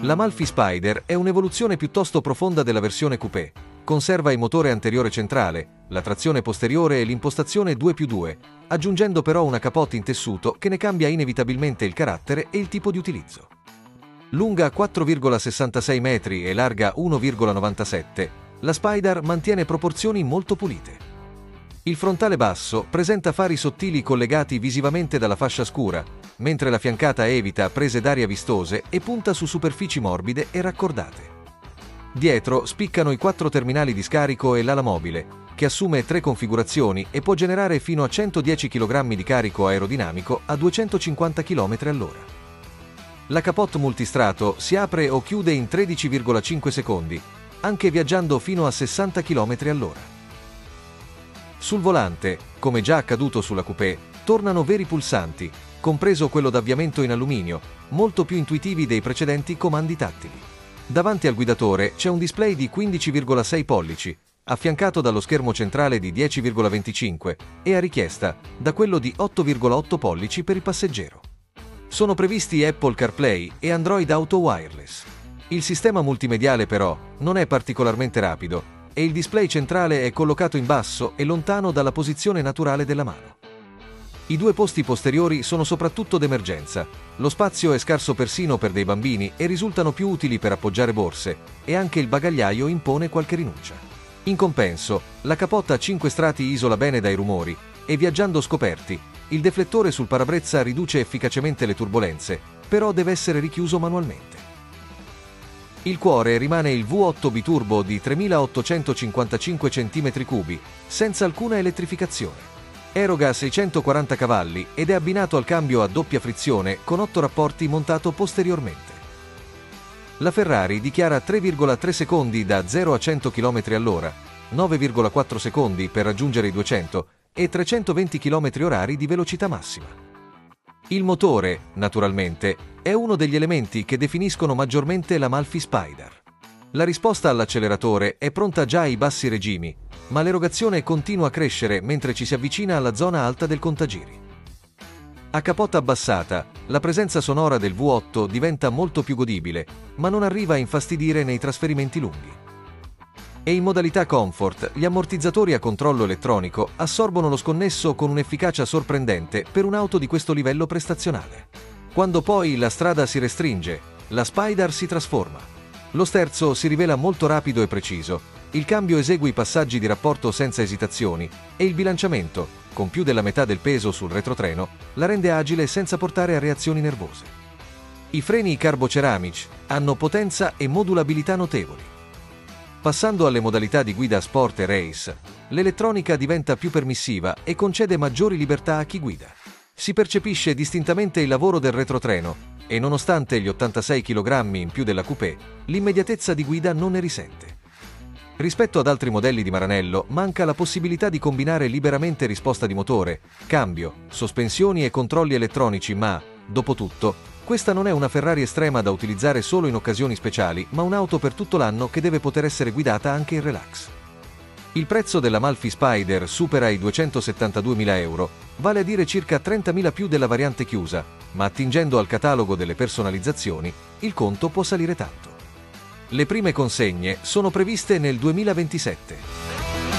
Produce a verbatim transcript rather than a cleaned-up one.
L'Amalfi Spider è un'evoluzione piuttosto profonda della versione coupé. Conserva il motore anteriore centrale, la trazione posteriore e l'impostazione due più due, aggiungendo però una capote in tessuto che ne cambia inevitabilmente il carattere e il tipo di utilizzo. Lunga quattro virgola sessantasei metri e larga uno virgola novantasette, la Spider mantiene proporzioni molto pulite. Il frontale basso presenta fari sottili collegati visivamente dalla fascia scura, mentre la fiancata evita prese d'aria vistose e punta su superfici morbide e raccordate. Dietro spiccano i quattro terminali di scarico e l'ala mobile, che assume tre configurazioni e può generare fino a centodieci chilogrammi di carico aerodinamico a duecentocinquanta chilometri all'ora. La capote multistrato si apre o chiude in tredici virgola cinque secondi, anche viaggiando fino a sessanta chilometri all'ora. Sul volante, come già accaduto sulla coupé, tornano veri pulsanti, compreso quello d'avviamento in alluminio, molto più intuitivi dei precedenti comandi tattili. Davanti al guidatore c'è un display di quindici virgola sei pollici, affiancato dallo schermo centrale di dieci virgola venticinque e a richiesta da quello di otto virgola otto pollici per il passeggero. Sono previsti Apple CarPlay e Android Auto Wireless. Il sistema multimediale però non è particolarmente rapido e il display centrale è collocato in basso e lontano dalla posizione naturale della mano. I due posti posteriori sono soprattutto d'emergenza. Lo spazio è scarso persino per dei bambini e risultano più utili per appoggiare borse, e anche il bagagliaio impone qualche rinuncia. In compenso, la capote a cinque strati isola bene dai rumori e viaggiando scoperti, il deflettore sul parabrezza riduce efficacemente le turbolenze, però deve essere richiuso manualmente. Il cuore rimane il V otto biturbo di tremilaottocentocinquantacinque centimetri cubi, senza alcuna elettrificazione. Eroga seicentoquaranta cavalli ed è abbinato al cambio a doppia frizione con otto rapporti montato posteriormente. La Ferrari dichiara tre virgola tre secondi da zero a cento chilometri all'ora, nove virgola quattro secondi per raggiungere i duecento e trecentoventi chilometri orari di velocità massima. Il motore, naturalmente, è uno degli elementi che definiscono maggiormente l'Amalfi Spider. La risposta all'acceleratore è pronta già ai bassi regimi, ma l'erogazione continua a crescere mentre ci si avvicina alla zona alta del contagiri. A capote abbassata, la presenza sonora del V otto diventa molto più godibile, ma non arriva a infastidire nei trasferimenti lunghi. E in modalità comfort, gli ammortizzatori a controllo elettronico assorbono lo sconnesso con un'efficacia sorprendente per un'auto di questo livello prestazionale. Quando poi la strada si restringe, la Spider si trasforma. Lo sterzo si rivela molto rapido e preciso, il cambio esegue i passaggi di rapporto senza esitazioni e il bilanciamento, con più della metà del peso sul retrotreno, la rende agile senza portare a reazioni nervose. I freni carboceramici hanno potenza e modulabilità notevoli. Passando alle modalità di guida sport e race, l'elettronica diventa più permissiva e concede maggiori libertà a chi guida. Si percepisce distintamente il lavoro del retrotreno e nonostante gli ottantasei chilogrammi in più della coupé, l'immediatezza di guida non ne risente. Rispetto ad altri modelli di Maranello, manca la possibilità di combinare liberamente risposta di motore, cambio, sospensioni e controlli elettronici, ma, dopo tutto, questa non è una Ferrari estrema da utilizzare solo in occasioni speciali, ma un'auto per tutto l'anno che deve poter essere guidata anche in relax. Il prezzo dell'Amalfi Spider supera i duecentosettantaduemila euro, vale a dire circa trentamila più della variante chiusa, ma attingendo al catalogo delle personalizzazioni, il conto può salire tanto. Le prime consegne sono previste nel duemilaventisette.